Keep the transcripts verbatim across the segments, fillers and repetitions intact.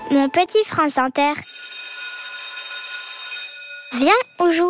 Mon petit France Inter. Viens, on joue.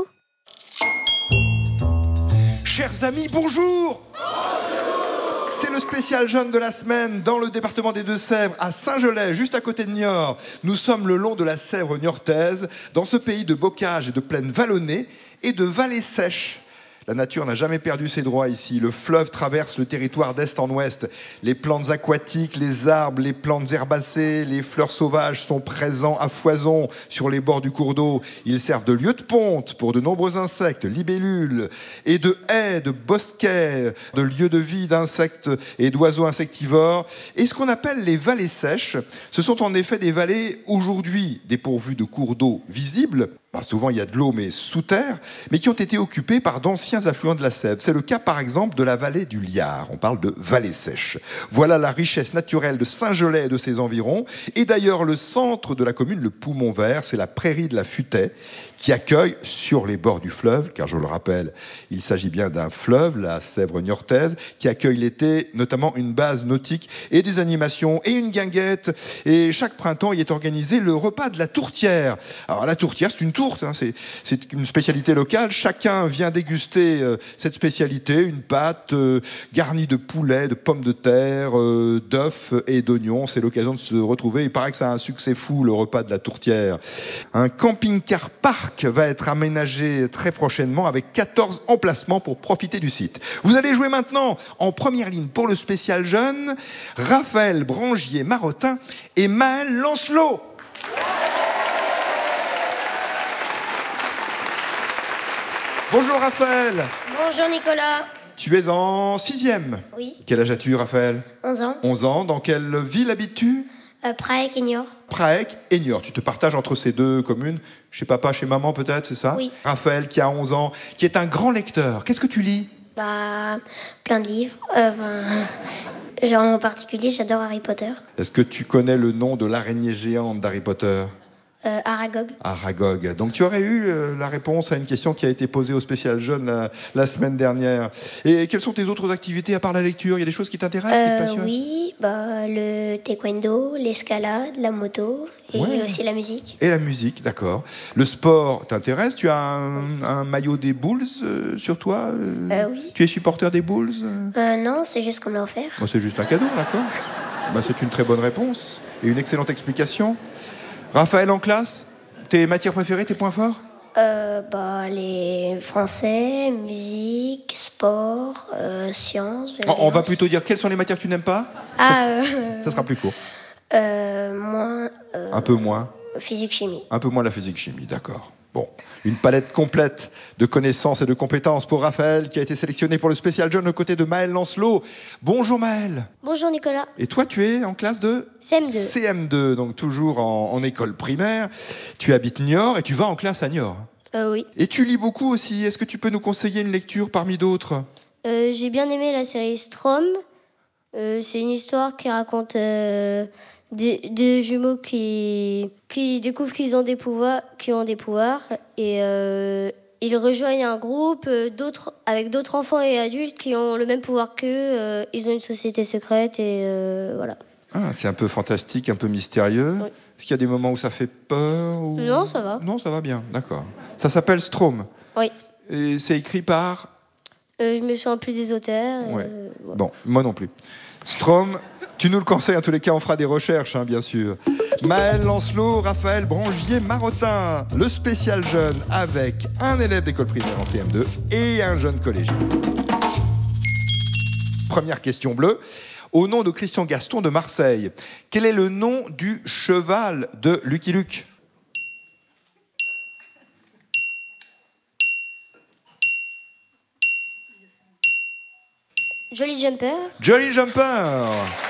Chers amis, bonjour. Bonjour. C'est le spécial jeune de la semaine dans le département des Deux-Sèvres, à Saint-Gelais, juste à côté de Niort. Nous sommes le long de la Sèvre niortaise, dans ce pays de bocages et de plaines vallonnées et de vallées sèches. La nature n'a jamais perdu ses droits ici. Le fleuve traverse le territoire d'est en ouest. Les plantes aquatiques, les arbres, les plantes herbacées, les fleurs sauvages sont présents à foison sur les bords du cours d'eau. Ils servent de lieu de ponte pour de nombreux insectes, libellules, et de haies, de bosquets, de lieux de vie d'insectes et d'oiseaux insectivores. Et ce qu'on appelle les vallées sèches, ce sont en effet des vallées aujourd'hui dépourvues de cours d'eau visibles. Bah, souvent, il y a de l'eau, mais sous terre, mais qui ont été occupées par d'anciens affluents de la Sèvre. C'est le cas, par exemple, de la vallée du Liard. On parle de vallée sèche. Voilà la richesse naturelle de Saint-Gelais et de ses environs. Et d'ailleurs, le centre de la commune, le poumon vert, c'est la prairie de la Futaie, qui accueille sur les bords du fleuve, car je le rappelle, il s'agit bien d'un fleuve, la Sèvre niortaise, qui accueille l'été notamment une base nautique et des animations et une guinguette. Et chaque printemps, il est organisé le repas de la tourtière. Alors la tourtière, c'est une tourte, hein, c'est, c'est une spécialité locale. Chacun vient déguster euh, cette spécialité, une pâte euh, garnie de poulet, de pommes de terre, euh, d'œufs et d'oignons. C'est l'occasion de se retrouver. Il paraît que ça a un succès fou, le repas de la tourtière. Un camping-car parc va être aménagé très prochainement avec quatorze emplacements pour profiter du site. Vous allez jouer maintenant en première ligne pour le spécial jeune, Raphaël Brangier-Marotin et Maël Lancelot. Bonjour Raphaël. Bonjour Nicolas. Tu es en sixième. Oui. Quel âge as-tu Raphaël? onze ans. onze ans. Dans quelle ville habites-tu? Euh, Praec et Niort. Praec et Niort. Tu te partages entre ces deux communes, chez papa, chez maman peut-être, c'est ça? Oui. Raphaël qui a onze ans, qui est un grand lecteur. Qu'est-ce que tu lis? Bah, plein de livres. Euh, ben, genre en particulier, j'adore Harry Potter. Est-ce que tu connais le nom de l'araignée géante d'Harry Potter? Euh, Aragog. Aragog. Donc tu aurais eu euh, la réponse à une question qui a été posée au spécial jeune la, la semaine dernière. Et quelles sont tes autres activités à part la lecture? Il y a des choses qui t'intéressent, qui te Euh, passionnent? oui, bah, le taekwondo, l'escalade, la moto et Ouais. aussi la musique. Et la musique, d'accord. Le sport t'intéresse? Tu as un, un maillot des Bulls euh, sur toi euh, Euh, oui. Tu es supporter des Bulls euh Euh, non, c'est juste qu'on me l'a offert. Bon, c'est juste un cadeau, d'accord. Bah, c'est une très bonne réponse et une excellente explication. Raphaël, en classe, tes matières préférées, tes points forts? Euh, bah, les français, musique, sport, euh, sciences. On, on va violence. plutôt dire quelles sont les matières que tu n'aimes pas. Ah, ça, euh, ça sera plus court. euh, moins. euh, Un peu moins. Physique-chimie. Un peu moins la physique-chimie, d'accord. Bon, une palette complète de connaissances et de compétences pour Raphaël, qui a été sélectionné pour le spécial jeune aux côtés de Maël Lancelot. Bonjour Maël. Bonjour Nicolas. Et toi, tu es en classe de C M deux. C M deux, donc toujours en, en école primaire. Tu habites Niort et tu vas en classe à Niort. Euh, oui. Et tu lis beaucoup aussi. Est-ce que tu peux nous conseiller une lecture parmi d'autres? Euh, j'ai bien aimé la série Strom. Euh, c'est une histoire qui raconte euh, des, des jumeaux qui, qui découvrent qu'ils ont des pouvoirs, qui ont des pouvoirs et euh, ils rejoignent un groupe euh, d'autres, avec d'autres enfants et adultes qui ont le même pouvoir qu'eux. Euh, ils ont une société secrète et euh, voilà. Ah, c'est un peu fantastique, un peu mystérieux. Oui. Est-ce qu'il y a des moments où ça fait peur ou... Non, ça va. Non, ça va bien, d'accord. Ça s'appelle Strom. Oui. Et c'est écrit par... Euh, je me souviens plus des auteurs. Ouais. Euh, voilà. Bon, moi non plus. Strom, tu nous le conseilles, en tous les cas, on fera des recherches, hein, bien sûr. Maël Lancelot, Raphaël Brangier-Marotin, le spécial jeune avec un élève d'école primaire en C M deux et un jeune collégien. Première question bleue. Au nom de Christian Gaston de Marseille, quel est le nom du cheval de Lucky Luke? Jolly Jumper. Jolly Jumper.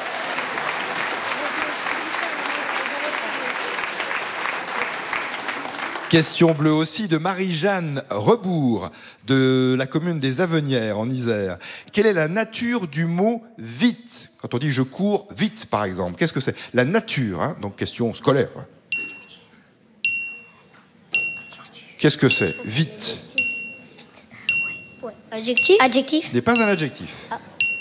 Question bleue aussi de Marie-Jeanne Rebourg, de la commune des Avenières, en Isère. Quelle est la nature du mot « vite » ? Quand on dit « je cours vite », par exemple, qu'est-ce que c'est? La nature, hein, donc question scolaire. Qu'est-ce que c'est? Vite. Adjectif. Adjectif. Ce n'est pas un adjectif. Ah.